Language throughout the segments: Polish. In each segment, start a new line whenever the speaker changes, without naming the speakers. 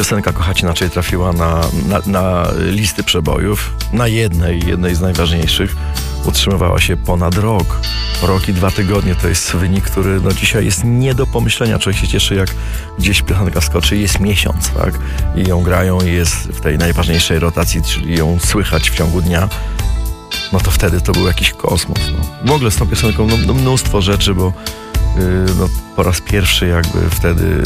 piosenka Kochać Inaczej trafiła na listy przebojów. Na jednej z najważniejszych utrzymywała się ponad rok. Rok i 2 tygodnie to jest wynik, który dzisiaj jest nie do pomyślenia. Człowiek się cieszy, jak gdzieś piosenka skoczy, jest miesiąc, tak? I ją grają, jest w tej najważniejszej rotacji, czyli ją słychać w ciągu dnia. No to wtedy to był jakiś kosmos. No. W ogóle z tą piosenką mnóstwo rzeczy, bo po raz pierwszy jakby wtedy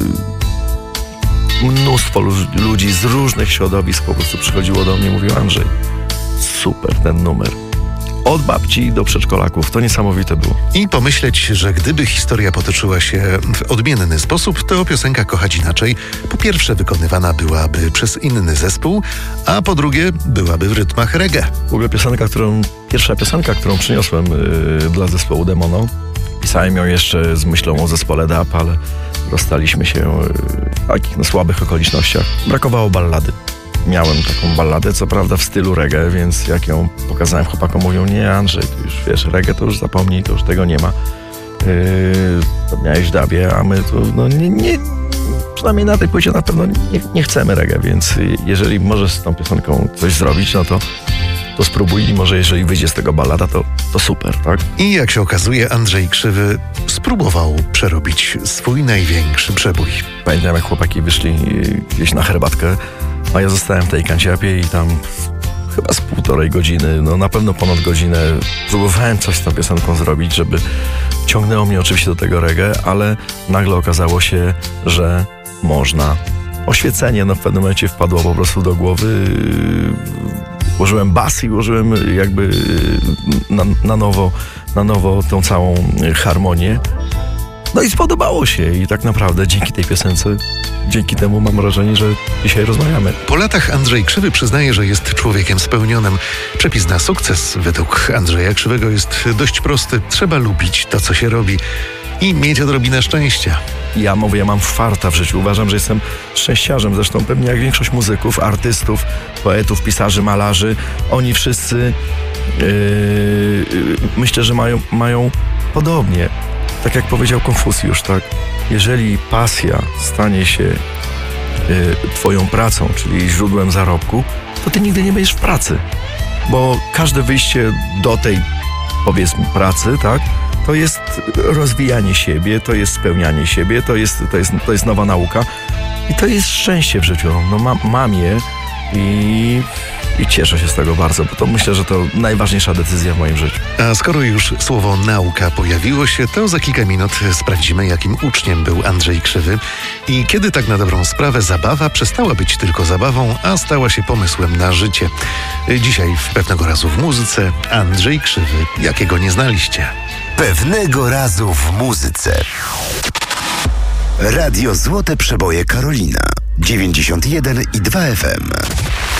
mnóstwo ludzi z różnych środowisk po prostu przychodziło do mnie i mówiło: Andrzej, super ten numer. Od babci do przedszkolaków. To niesamowite było.
I pomyśleć, że gdyby historia potoczyła się w odmienny sposób, to piosenka Kochać Inaczej po pierwsze wykonywana byłaby przez inny zespół, a po drugie byłaby w rytmach reggae.
W ogóle pierwsza piosenka, którą przyniosłem dla zespołu Demono, pisałem ją jeszcze z myślą o zespole DAP, ale rozstaliśmy się w takich słabych okolicznościach. Brakowało ballady. Miałem taką balladę, co prawda w stylu reggae, więc jak ją pokazałem chłopakom, mówią: nie, Andrzej, ty już wiesz, reggae to już zapomnij, to już tego nie ma. To miałeś w dubie, a my tu nie, przynajmniej na tej płycie na pewno nie chcemy reggae, więc jeżeli możesz z tą piosenką coś zrobić, no to spróbuj i może jeżeli wyjdzie z tego ballada, to super, tak?
I jak się okazuje, Andrzej Krzywy spróbował przerobić swój największy przebój.
Pamiętam, jak chłopaki wyszli gdzieś na herbatkę, a ja zostałem w tej kanciapie i tam chyba z 1,5 godziny, na pewno ponad godzinę próbowałem coś z tą piosenką zrobić, żeby ciągnęło mnie oczywiście do tego reggae, ale nagle okazało się, że można. Oświecenie w pewnym momencie wpadło po prostu do głowy. Ułożyłem bas i ułożyłem jakby na nowo tą całą harmonię. No i spodobało się i tak naprawdę dzięki tej piosence, dzięki temu mam wrażenie, że dzisiaj rozmawiamy.
Po latach Andrzej Krzywy przyznaje, że jest człowiekiem spełnionym. Przepis na sukces według Andrzeja Krzywego jest dość prosty. Trzeba lubić to, co się robi i mieć odrobinę szczęścia.
Ja mam farta w życiu. Uważam, że jestem szczęściarzem. Zresztą pewnie jak większość muzyków, artystów, poetów, pisarzy, malarzy, oni wszyscy myślę, że mają podobnie. Tak jak powiedział Konfucjusz, tak? Jeżeli pasja stanie się twoją pracą, czyli źródłem zarobku, to ty nigdy nie będziesz w pracy. Bo każde wyjście do tej, powiedzmy, pracy, tak? To jest rozwijanie siebie, to jest spełnianie siebie, to jest nowa nauka i to jest szczęście w życiu. Mam je i cieszę się z tego bardzo, bo to myślę, że to najważniejsza decyzja w moim życiu.
A skoro już słowo nauka pojawiło się, to za kilka minut sprawdzimy, jakim uczniem był Andrzej Krzywy i kiedy tak na dobrą sprawę zabawa przestała być tylko zabawą, a stała się pomysłem na życie. Dzisiaj w Pewnego razu w muzyce Andrzej Krzywy, jakiego nie znaliście.
Pewnego razu w muzyce. Radio Złote Przeboje Karolina 91,2 FM.